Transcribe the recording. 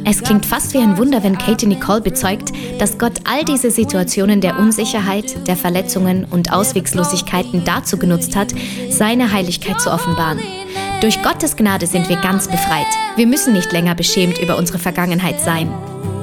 Es klingt fast wie ein Wunder, wenn Katie Nicole bezeugt, dass Gott all diese Situationen der Unsicherheit, der Verletzungen und Ausweglosigkeiten dazu genutzt hat, seine Heiligkeit zu offenbaren. Durch Gottes Gnade sind wir ganz befreit. Wir müssen nicht länger beschämt über unsere Vergangenheit sein.